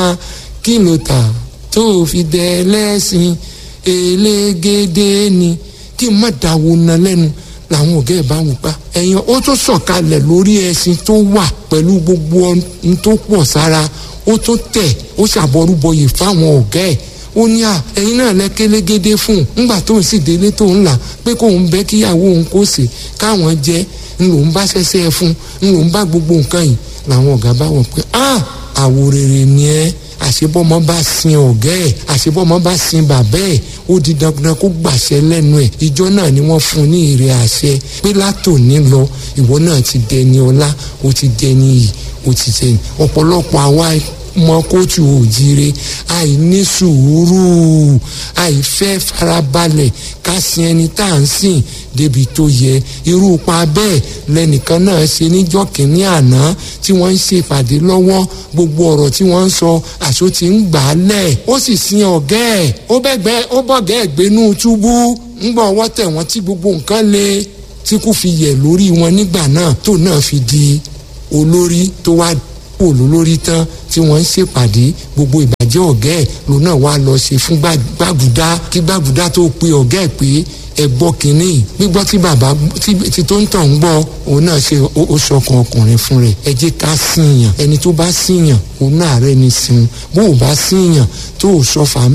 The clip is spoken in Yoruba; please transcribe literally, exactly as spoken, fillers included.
kí ló tà tó fi dẹ lẹ́sìn elégédé ni kí n má dáwọ́ na lẹ́nu làwọn ọ̀gá ẹ̀ bá wù pa ẹ̀yàn ó tó sọ̀kalẹ̀ lórí ẹṣin tó wà pẹ̀lú gbogbo ohun tó pọ̀ sára ó tó tẹ̀ ó ṣàbọrúbọyè fáwọn ọ̀gá ẹ̀ ó ní à ẹ̀yin náà lẹ́kẹ́lẹ́gẹ́dẹ́ fún un ńgbà tó ń sì délé tó ń là pé kóun bẹ́ kíyàwó òun kó sè káwọn jẹ́ ń lòún bá ṣẹ́ṣẹ́ fún ń lòún bá gbogbo nǹkan yìí làwọn ọ̀gá bá wọ̀ pé ah àwo rere ni ẹ́ àṣebọ́mọ bá sin ọ̀gá ẹ̀ àṣebọ́mọ bá sin bàbá ẹ̀ ó di dandan kó gbàṣẹ lẹ́nu ẹ̀ ìjọ náà ni wọ́n fún un ní ìrẹ àṣẹ pé látòní lọ ìwọ náà ti dẹni ọlá ó ti dẹni yìí ó ti dẹni ọ̀pọ̀lọpọ̀ àwa mọ kóòtù òjire àìní sùúrù àìfẹ́ farabalẹ̀ ká sin ẹni tá à ń sìn débi tó yẹ irú pa bẹ́ẹ̀ lẹ́nìkan náà ṣe níjọ́ kìíní àná tí wọ́n ń ṣèpàdé lọ́wọ́ gbogbo ọ̀rọ̀ tí wọ́n ń sọ àṣọ tí ń gbà á lẹ̀ ó sì sin ọ̀gá ẹ̀ ó bẹ́gbẹ́ ó bọ̀gá ẹ̀ gbénú túbú ńgbọ́ ọwọ́ tẹ̀ wọ́n tí gbogbo nǹkan le tí kò fi yẹ̀ lórí wọn nígbà náà tó náà fi di olórí tó wá kò lólórí tán tí wọ́n ń ṣèpàdé gbogbo ìbàjẹ́ ọ̀gá ẹ̀ ló náà wá lọ ṣe fún gbàgùdá kí gbàgùdá tó pe ọ̀gá ẹ̀ pé ẹ gbọ́ kínní gbígbọ́ tí bàbá tí tó ń tàn ń gbọ́ òun náà ṣe ó ṣọkan ọkùnrin fún rẹ̀ ẹ jẹ́ ká síyàn ẹni tó bá síyàn òun náà rẹ̀ ní sin bó o bá síyàn tó o sọ fà